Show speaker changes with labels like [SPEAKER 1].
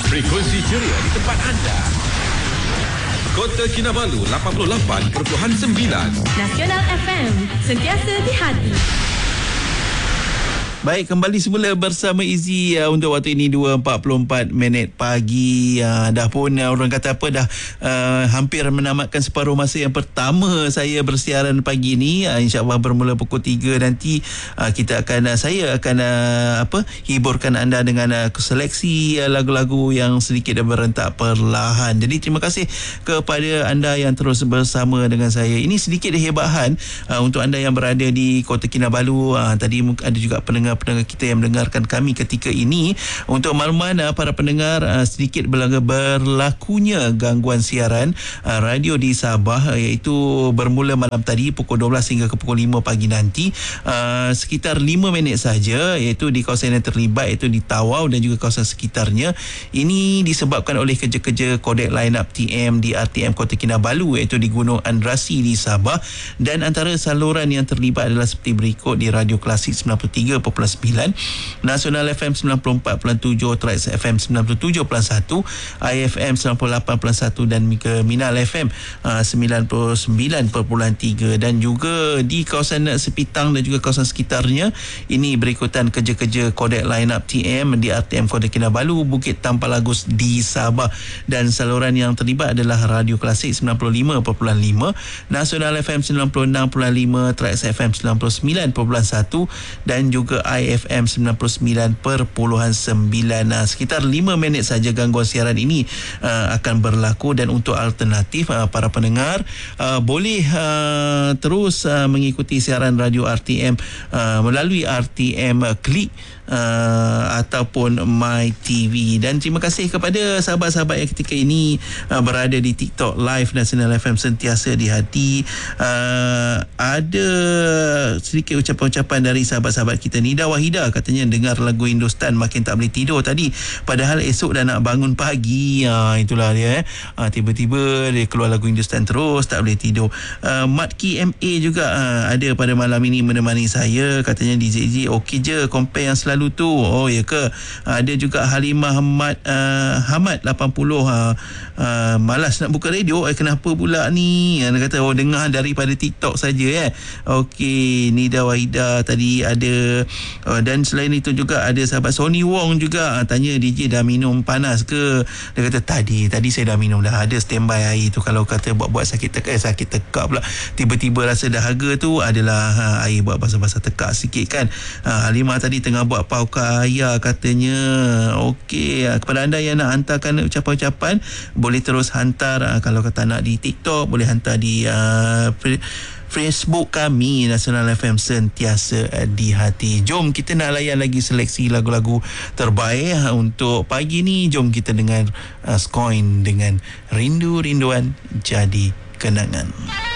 [SPEAKER 1] Frekuensi ceria di tempat anda. Kota Kinabalu 88.9.
[SPEAKER 2] Nasional FM, sentiasa di hati.
[SPEAKER 3] Baik, kembali semula bersama Izzy untuk waktu ini 2.44 pagi. Dah pun orang kata apa, dah hampir menamatkan separuh masa yang pertama saya bersiaran pagi ini. InsyaAllah bermula pukul 3 nanti saya akan hiburkan anda dengan seleksi lagu-lagu yang sedikit dan berentak perlahan. Jadi terima kasih kepada anda yang terus bersama dengan saya. Ini sedikit hebahan untuk anda yang berada di Kota Kinabalu. Tadi ada juga pendengar kita yang mendengarkan kami ketika ini. Untuk makluman para pendengar, sedikit berlakunya gangguan siaran radio di Sabah, iaitu bermula malam tadi pukul 12 hingga ke pukul 5 pagi nanti, sekitar 5 minit saja, iaitu di kawasan yang terlibat, iaitu di Tawau dan juga kawasan sekitarnya. Ini disebabkan oleh kerja-kerja kodek line-up TM di RTM Kota Kinabalu, iaitu di Gunung Andrasi di Sabah. Dan antara saluran yang terlibat adalah seperti berikut: di Radio Klasik 93.9, Nasional FM 94.7, Trax FM 97.1, IFM 98.1 dan Minal FM 99.3. Dan juga di kawasan Sepitang dan juga kawasan sekitarnya, ini berikutan kerja-kerja kodek line-up TM di RTM Kota Kinabalu, Bukit Tampalagus di Sabah. Dan saluran yang terlibat adalah Radio Klasik 95.5, Nasional FM 96.5, Trax FM 99.1 dan juga IFM 99.9. Sekitar 5 minit saja gangguan siaran ini akan berlaku. Dan untuk alternatif, para pendengar boleh terus mengikuti siaran radio RTM melalui RTM Klik ataupun My TV. Dan terima kasih kepada sahabat-sahabat yang ketika ini berada di TikTok Live Nasional FM Sentiasa di Hati. Ada sedikit ucapan-ucapan dari sahabat-sahabat kita. Nida Wahida katanya dengar lagu Hindustan makin tak boleh tidur tadi, padahal esok dah nak bangun pagi. Itulah dia tiba-tiba dia keluar lagu Hindustan terus, tak boleh tidur. Matki MA juga ada pada malam ini menemani saya. Katanya DJ okey je compare yang selalu tu. Oh ya ke? Ada juga Halimah Hamad 80 malas nak buka radio. Kenapa pula ni? Dia kata dengar daripada TikTok saja. Okey, Nida Wahida tadi ada. Dan selain itu juga ada sahabat Sony Wong juga tanya, DJ dah minum panas ke? Dia kata tadi saya dah minum, dah ada standby air tu. Kalau kata buat sakit tekak pula, tiba-tiba rasa dahaga tu, adalah air buat basah-basah tekak sikit kan. Halimah tadi tengah buat paukaya katanya. Okey, kepada anda yang nak hantarkan ucapan-ucapan, boleh terus hantar. Kalau kata nak di TikTok, boleh hantar di Facebook kami, Nasional FM Sentiasa di Hati. Jom kita nak layan lagi seleksi lagu-lagu terbaik untuk pagi ni. Jom kita dengar Skoin dengan Rindu-Rinduan Jadi Kenangan.